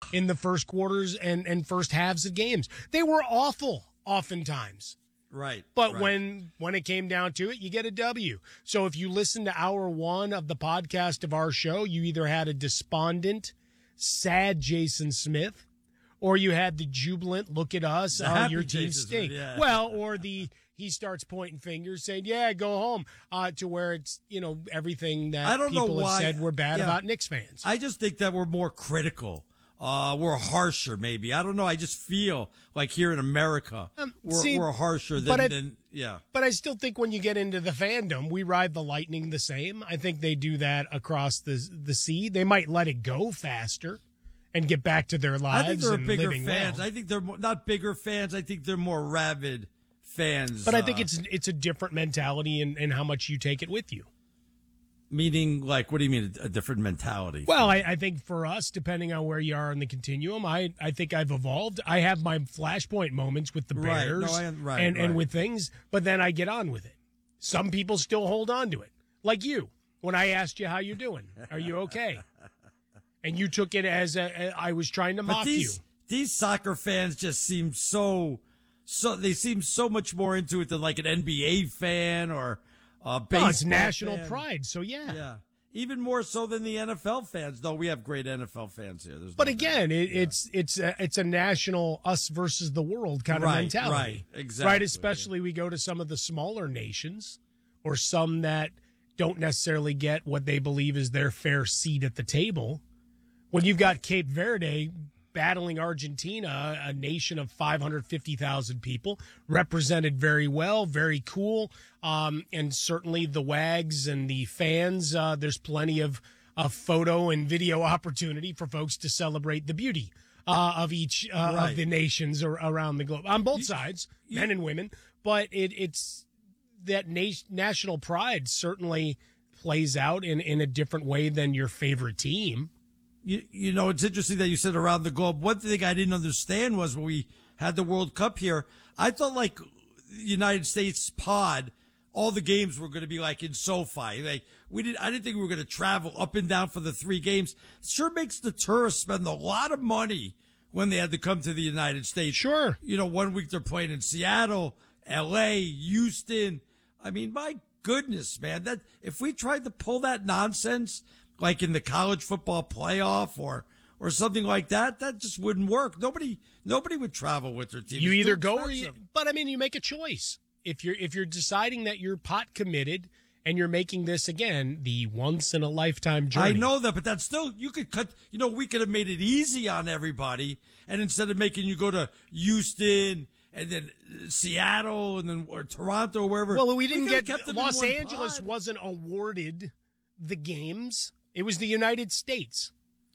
in the first quarters and first halves of games. They were awful oftentimes. Right. But when it came down to it, you get a W. So if you listen to hour one of the podcast of our show, you either had a despondent, sad Jason Smith, or you had the jubilant, look at us, your team stink. Yeah. Well, or he starts pointing fingers saying, yeah, go home, to where it's, everything that people have said were bad about Knicks fans. I just think that we're more critical. We're harsher, maybe. I don't know. I just feel like here in America, we're harsher than. But I still think when you get into the fandom, we ride the lightning the same. I think they do that across the sea. They might let it go faster and get back to their lives. I think they're and bigger living fans. well. I think they're not bigger fans. I think they're more rabid fans. But I think it's a different mentality in how much you take it with you. Meaning, like, what do you mean, a different mentality? Well, I think for us, depending on where you are in the continuum, I think I've evolved. I have my flashpoint moments with the Bears and with things, but then I get on with it. Some people still hold on to it, like you. When I asked you how you're doing, are you okay? And you took it as I was trying to mock you. These soccer fans just seem so they seem so much more into it than like an NBA fan or baseball. It's national pride, so yeah. Even more so than the NFL fans, though we have great NFL fans here. But again, it's a national us versus the world kind of mentality. Right, exactly. Right, especially we go to some of the smaller nations or some that don't necessarily get what they believe is their fair seat at the table. When you've got Cape Verde battling Argentina, a nation of 550,000 people, represented very well, very cool, and certainly the WAGs and the fans, there's plenty of photo and video opportunity for folks to celebrate the beauty of each of the nations around the globe, on both sides, men and women, but it's that national pride certainly plays out in a different way than your favorite team. You know, it's interesting that you said around the globe. One thing I didn't understand was when we had the World Cup here, I thought like the United States pod, all the games were going to be like in SoFi. Like I didn't think we were going to travel up and down for the 3 games. It sure makes the tourists spend a lot of money when they had to come to the United States. Sure. You know, 1 week they're playing in Seattle, LA, Houston. I mean, my goodness, man, that if we tried to pull that nonsense, like in the college football playoff or something like that, that just wouldn't work. Nobody would travel with their team. You either go or but I mean, you make a choice. If you're deciding that you're pot committed and you're making this again the once in a lifetime journey. I know that, but that's still, you could cut, we could have made it easy on everybody. And instead of making you go to Houston and then Seattle and then or Toronto or wherever. Well, we didn't get Los Angeles wasn't awarded the games. It was the United States.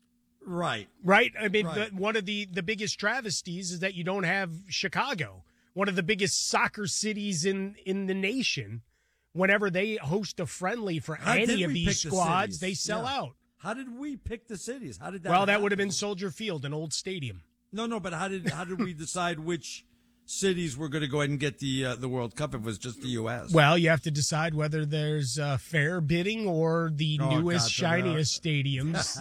Right. Right? I mean, one of the biggest travesties is that you don't have Chicago, one of the biggest soccer cities in the nation. Whenever they host a friendly for any of these squads, they sell out. How did we pick the cities? How did that Well, that would have been Soldier Field, an old stadium. No, but how did we decide which cities were going to go ahead and get the World Cup if it was just the U.S.? Well, you have to decide whether there's fair bidding or the newest, shiniest stadiums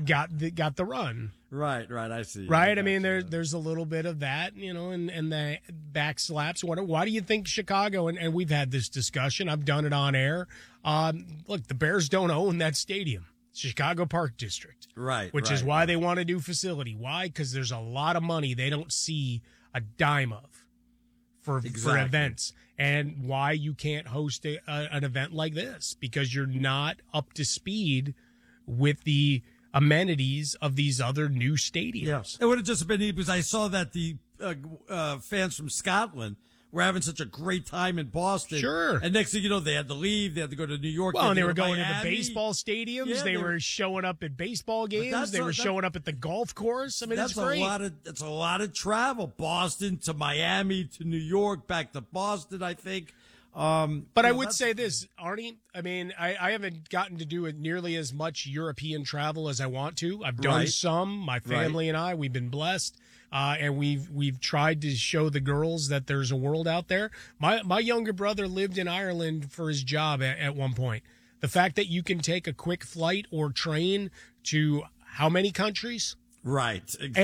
got the run. Right, I see. Right, I mean, there's a little bit of that, and the back slaps. Why do you think Chicago, and we've had this discussion, I've done it on air, look, the Bears don't own that stadium. Chicago Park District. Right. Which is why they want a new facility. Why? Because there's a lot of money they don't see a dime of for events. And why you can't host an event like this. Because you're not up to speed with the amenities of these other new stadiums. Yeah. It would have just been neat because I saw that the fans from Scotland were having such a great time in Boston. Sure. And next thing you know, they had to leave. They had to go to New York. Well, and they were going to the baseball stadiums. Yeah, they were showing up at baseball games. They were showing up at the golf course. I mean, it's great. That's a lot of travel. Boston to Miami to New York, back to Boston, I think. But I would say this, Arnie, I mean, I haven't gotten to do it nearly as much European travel as I want to. I've done some. My family and I, we've been blessed. And we've tried to show the girls that there's a world out there. My younger brother lived in Ireland for his job at one point. The fact that you can take a quick flight or train to how many countries? Right.